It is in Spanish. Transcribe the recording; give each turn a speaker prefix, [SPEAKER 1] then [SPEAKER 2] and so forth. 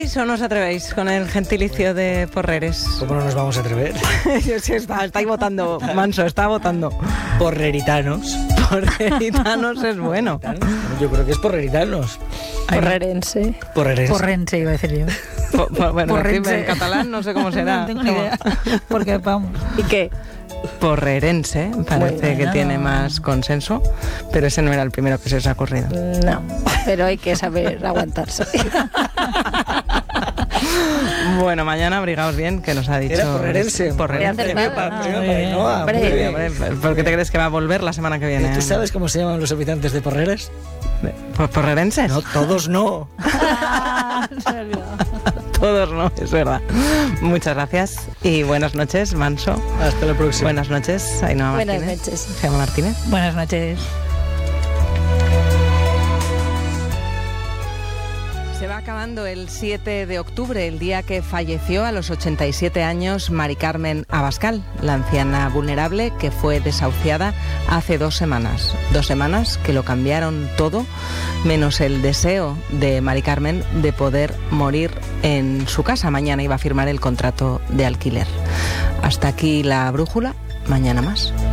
[SPEAKER 1] ¿O no os atrevéis con el gentilicio de porreres?
[SPEAKER 2] ¿Cómo no nos vamos a atrever?
[SPEAKER 1] Sí, está ahí votando, Manso, está votando.
[SPEAKER 2] Porreritanos.
[SPEAKER 1] Porreritanos es bueno.
[SPEAKER 2] Yo creo que es porreritanos.
[SPEAKER 3] Porrerense.
[SPEAKER 4] Porrense, iba a decir yo.
[SPEAKER 1] Bueno,
[SPEAKER 4] Porrense.
[SPEAKER 1] en catalán no sé cómo será.
[SPEAKER 4] No tengo ni idea. Porque vamos.
[SPEAKER 3] ¿Y qué?
[SPEAKER 1] Porrerense, parece que tiene más consenso, pero ese no era el primero que se os ha ocurrido.
[SPEAKER 3] No, pero hay que saber aguantarse.
[SPEAKER 1] Bueno, mañana abrigaos bien, que nos ha dicho...
[SPEAKER 2] Era porrerense.
[SPEAKER 1] Porrerense.
[SPEAKER 3] Hombre.
[SPEAKER 1] ¿Por qué te crees que va a volver la semana que viene?
[SPEAKER 2] ¿Tú sabes cómo se llaman los habitantes de Porreres?
[SPEAKER 1] ¿Porrerenses?
[SPEAKER 2] No, todos no.
[SPEAKER 1] Todos no, es verdad. Muchas gracias y buenas noches, Manso.
[SPEAKER 2] Hasta la próxima.
[SPEAKER 1] Buenas noches, Ainhoa Martínez.
[SPEAKER 3] Buenas noches.
[SPEAKER 1] Gemma Martínez.
[SPEAKER 4] Buenas noches.
[SPEAKER 1] Se va acabando el 7 de octubre, el día que falleció a los 87 años Mari Carmen Abascal, la anciana vulnerable que fue desahuciada hace 2 semanas. 2 semanas que lo cambiaron todo, menos el deseo de Mari Carmen de poder morir en su casa. Mañana iba a firmar el contrato de alquiler. Hasta aquí la brújula, mañana más.